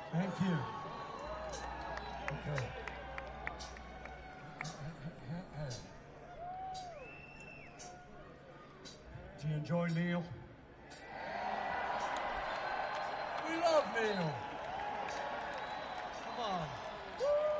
Thank you. Okay. Did you enjoy Neil? We love Neil. Come on. Woo!